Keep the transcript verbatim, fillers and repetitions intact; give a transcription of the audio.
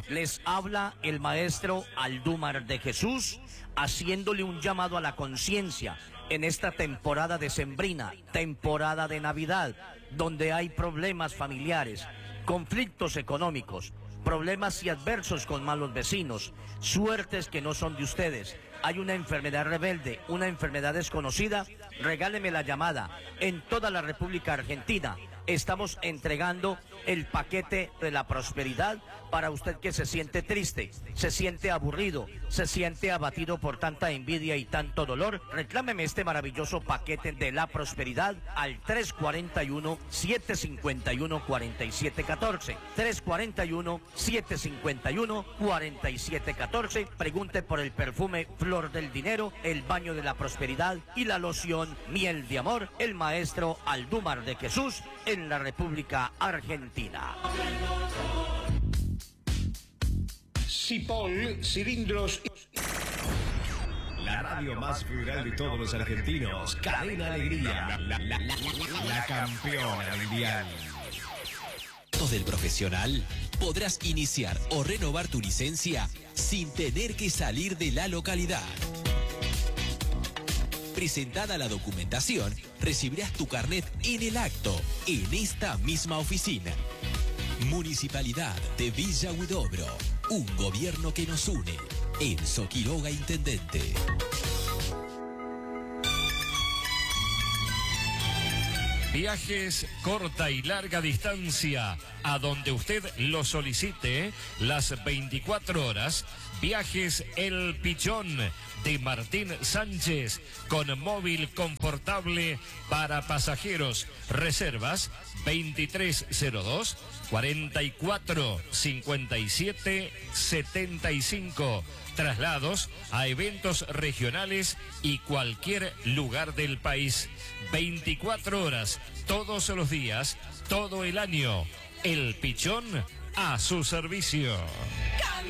Les habla el maestro Aldúmar de Jesús, haciéndole un llamado a la conciencia en esta temporada decembrina, temporada de Navidad, donde hay problemas familiares, conflictos económicos, problemas y adversos con malos vecinos, suertes que no son de ustedes. Hay una enfermedad rebelde, una enfermedad desconocida. Regáleme la llamada. En toda la República Argentina estamos entregando el paquete de la prosperidad para usted que se siente triste, se siente aburrido, se siente abatido por tanta envidia y tanto dolor. Reclámeme este maravilloso paquete de la prosperidad al tres cuarenta y uno, siete cincuenta y uno, cuarenta y siete catorce. tres cuarenta y uno, siete cincuenta y uno, cuarenta y siete catorce. Pregunte por el perfume Flor del Dinero, el baño de la prosperidad y la loción Miel de Amor, el maestro Aldúmar de Jesús en la República Argentina. Cipol, cilindros. La radio más plural de todos los argentinos. Cadena Alegría. La, la, la, la campeona mundial. Del profesional, podrás iniciar o renovar tu licencia sin tener que salir de la localidad. Presentada la documentación, recibirás tu carnet en el acto, en esta misma oficina. Municipalidad de Villa Huidobro, un gobierno que nos une. Enzo Quiroga, intendente. Viajes corta y larga distancia, a donde usted lo solicite, las veinticuatro horas. Viajes El Pichón de Martín Sánchez, con móvil confortable para pasajeros. Reservas veintitrés cero dos, cuarenta y cuatro, cincuenta y siete, setenta y cinco. Traslados a eventos regionales y cualquier lugar del país. veinticuatro horas, todos los días, todo el año. El Pichón a su servicio.